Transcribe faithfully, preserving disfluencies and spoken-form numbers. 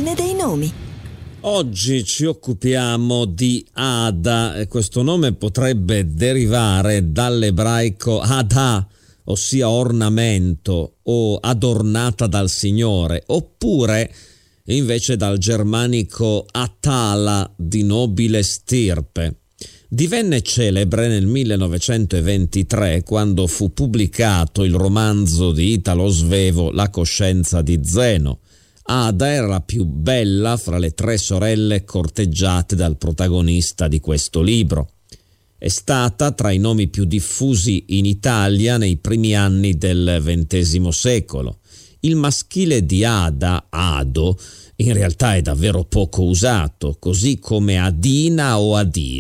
l'ordine dei nomi. Oggi ci occupiamo di Ada e questo nome potrebbe derivare dall'ebraico Ada, ossia ornamento o adornata dal Signore, oppure invece dal germanico Atala, di nobile stirpe. Divenne celebre nel millenovecentoventitré quando fu pubblicato il romanzo di Italo Svevo La coscienza di Zeno. Ada era la più bella fra le tre sorelle corteggiate dal protagonista di questo libro. È stata tra i nomi più diffusi in Italia nei primi anni del ventesimo secolo. Il maschile di Ada, Ado, in realtà è davvero poco usato, così come Adina o Adina.